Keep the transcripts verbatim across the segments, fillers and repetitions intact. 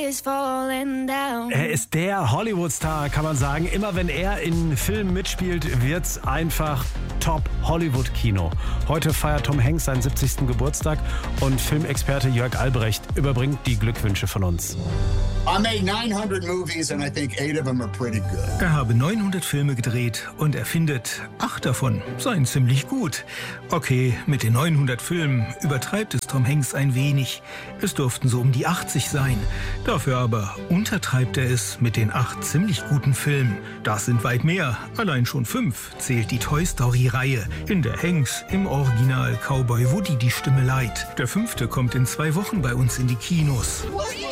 Er ist der Hollywood-Star, kann man sagen. Immer wenn er in Filmen mitspielt, wird's einfach Top-Hollywood-Kino. Heute feiert Tom Hanks seinen siebzigsten Geburtstag und Filmexperte Jörg Albrecht überbringt die Glückwünsche von uns. Er habe neunhundert Filme gedreht und er findet, acht davon seien ziemlich gut. Okay, mit den neunhundert Filmen übertreibt es Tom Hanks ein wenig. Es durften so um die achtzig sein. Dafür aber untertreibt er es mit den acht ziemlich guten Filmen. Das sind weit mehr. Allein schon fünf zählt die Toy Story-Reihe, in der Hanks im Original Cowboy Woody die Stimme leiht. Der fünfte kommt in zwei Wochen bei uns in die Kinos.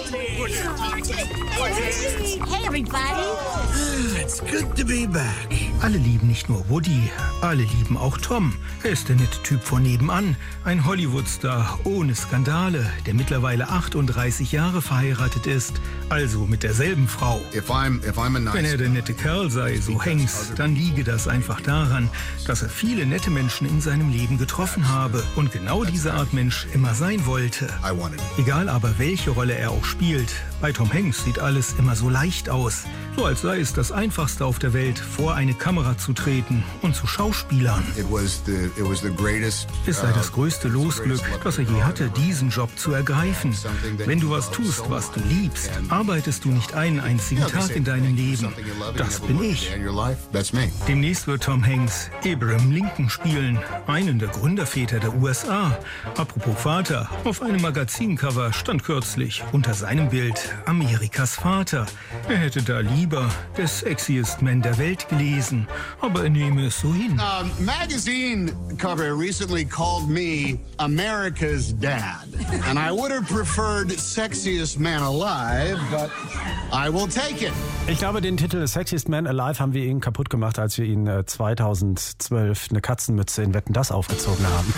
Hey everybody! It's good to be back. Alle lieben nicht nur Woody, alle lieben auch Tom. Er ist der nette Typ von nebenan, ein Hollywood-Star ohne Skandale, der mittlerweile achtunddreißig Jahre verheiratet ist, also mit derselben Frau. If I'm, if I'm a nice Wenn er der nette Kerl sei, so Hanks, dann liege das einfach daran, dass er viele nette Menschen in seinem Leben getroffen habe und genau diese Art Mensch immer sein wollte. I wanted. Egal aber, welche Rolle er auch spielt, bei Tom Hanks sieht alles immer so leicht aus. So als sei es das Einfachste auf der Welt, vor eine Kamera zu treten und zu schauspielern. It was the, it was the greatest, Es sei das größte Losglück, das er je hatte, diesen Job zu ergreifen. Wenn du was tust, was du liebst, arbeitest du nicht einen einzigen Tag in deinem Leben. Das bin ich. Demnächst wird Tom Hanks Abraham Lincoln spielen, einen der Gründerväter der U S A. Apropos Vater, auf einem Magazincover stand kürzlich unter seinem Bild Amerikas Vater. Er hätte da lieber der sexiest Man der Welt gelesen, aber er nehme es so hin. A magazine cover recently called me America's Dad, and I would have preferred sexiest man alive, but I will take it. Ich glaube, den Titel Sexiest Man Alive haben wir ihn kaputt gemacht, als wir ihn äh, zweitausendzwölf eine Katzenmütze in Wetten, das aufgezogen haben.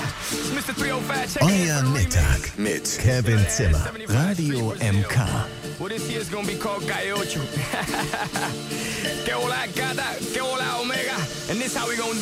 Euer Mittag mit Kevin Zimmer, Radio M K. Well, this year's gonna be called Calle Ocho. Que hola, Gata, que hola, Omega. And this how we gonna do